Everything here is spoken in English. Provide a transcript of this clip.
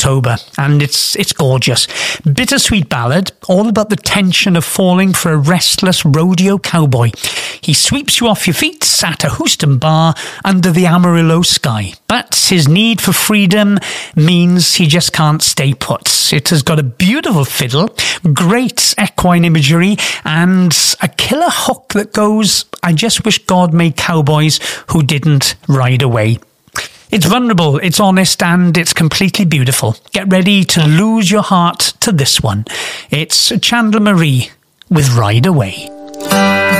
October, and it's gorgeous. Bittersweet ballad, all about the tension of falling for a restless rodeo cowboy. He sweeps you off your feet at a Houston bar under the Amarillo sky. But his need for freedom means he just can't stay put. It has got a beautiful fiddle, great equine imagery, and a killer hook that goes, I just wish God made cowboys who didn't ride away. It's vulnerable, it's honest, and it's completely beautiful. Get ready to lose your heart to this one. It's Chandler Marie with Ride Away.